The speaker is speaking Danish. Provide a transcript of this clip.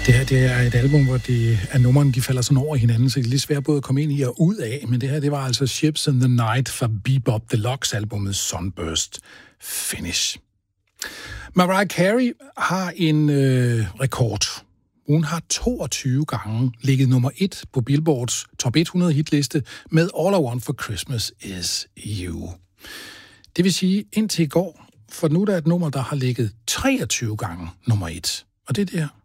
Det er et album, hvor numrene de falder sådan over hinanden, så det er lidt svært både at komme ind i og ud af. Men det her, det var altså Ships in the Night fra Bebop Deluxe-albumet Sunburst Finish. Mariah Carey har en rekord. Hun har 22 gange ligget nummer 1 på Billboards top 100 hitliste med All I Want for Christmas Is You. Det vil sige indtil i går, for nu er der et nummer, der har ligget 23 gange nummer 1. Og det er det her.